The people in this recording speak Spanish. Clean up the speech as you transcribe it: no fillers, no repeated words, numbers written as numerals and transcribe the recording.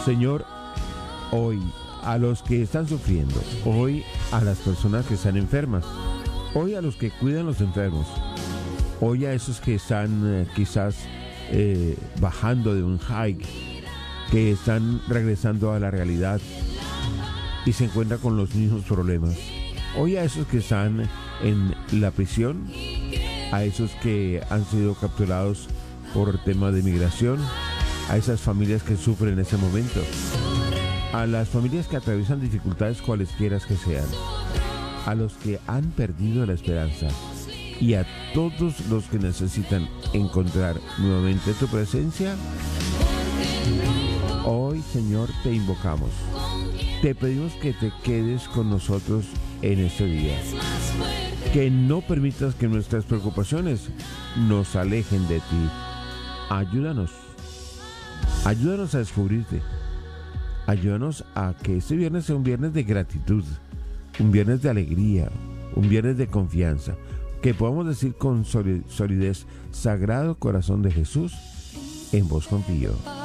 Señor, hoy a los que están sufriendo, hoy a las personas que están enfermas, hoy a los que cuidan los enfermos, hoy a esos que están quizás bajando de un hike, que están regresando a la realidad y se encuentran con los mismos problemas. Hoy a esos que están en la prisión, a esos que han sido capturados por tema de migración, a esas familias que sufren en ese momento, a las familias que atraviesan dificultades cualesquiera que sean, a los que han perdido la esperanza y a todos los que necesitan encontrar nuevamente tu presencia. Hoy, Señor, te invocamos. Te pedimos que te quedes con nosotros en este día. Que no permitas que nuestras preocupaciones nos alejen de ti. Ayúdanos. Ayúdanos a descubrirte. Ayúdanos a que este viernes sea un viernes de gratitud, un viernes de alegría, un viernes de confianza. Que podamos decir con solidez: Sagrado Corazón de Jesús, en vos confío.